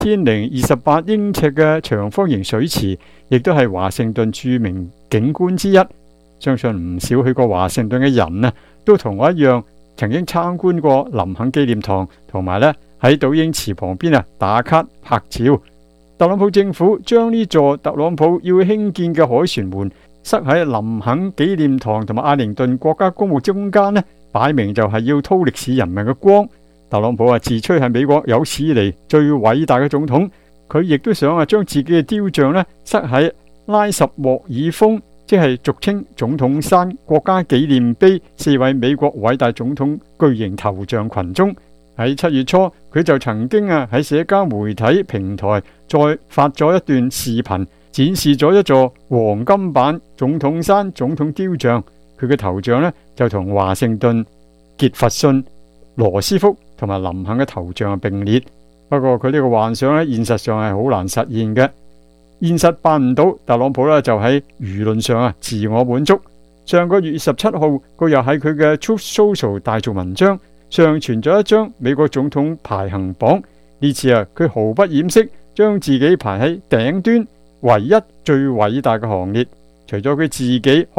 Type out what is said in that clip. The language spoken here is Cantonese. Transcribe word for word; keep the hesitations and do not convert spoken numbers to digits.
天齡二十八英尺嘅長方形水池，亦都係華盛頓著名景觀之一。相信唔少去過華盛頓嘅人啊，都同我一樣，曾經參觀過林肯紀念堂，同埋咧喺倒影池旁邊啊打卡拍照。特朗普政府將呢座特朗普要興建嘅凱旋門塞喺林肯紀念堂同埋阿靈頓國家公墓中間呢，擺明就係要叨歷史人民嘅光。特朗普啊自吹係美國有史以嚟最偉大嘅總統，佢亦都想啊將自己嘅雕像呢塞喺拉什莫爾峰，即係俗稱總統山國家紀念碑四位美國偉大總統巨型頭像群中。喺七月初，佢就曾經啊喺社交媒體平台再發咗一段視頻，展示咗一座黃金版總統山總統雕像。佢嘅頭像呢，就同華盛頓、傑弗遜、羅斯福同埋林肯嘅頭像並列。不過佢呢個幻想呢，現實上係好難實現嘅。現實辦唔到，特朗普呢就喺輿論上啊自我滿足。上個月十七號，佢又喺佢嘅 Truth Social 大做文章，上傳咗一張美國總統排行榜。呢次啊，佢毫不掩飾，將自己排喺頂端，唯一最偉大嘅行列。除咗佢自己